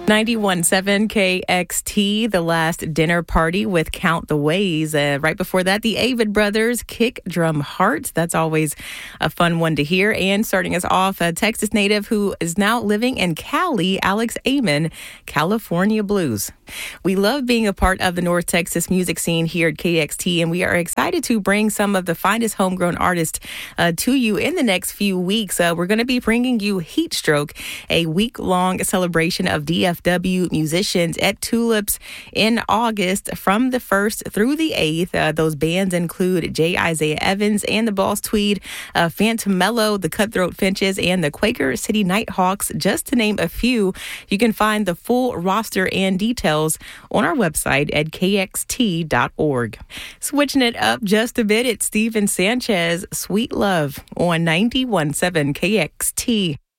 91.7 KXT, The Last Dinner Party with Count the Ways. Right before that, the Avid Brothers, Kick Drum Heart. That's always a fun one to hear. And starting us off, a Texas native who is now living in Cali, Alex Amon, California Blues. We love being a part of the North Texas music scene here at KXT, and we are excited to bring some of the finest homegrown artists to you in the next few weeks. We're going to be bringing you Heat Stroke, a week-long celebration of DFW musicians at Tulips in August from the 1st through the 8th. Those bands include J. Isaiah Evans and the Boss Tweed, Phantom Mellow, the Cutthroat Finches, and the Quaker City Nighthawks, just to name a few. You can find the full roster and details on our website at kxt.org. Switching it up just a bit, it's Steven Sanchez, Sweet Love on 91.7 KXT.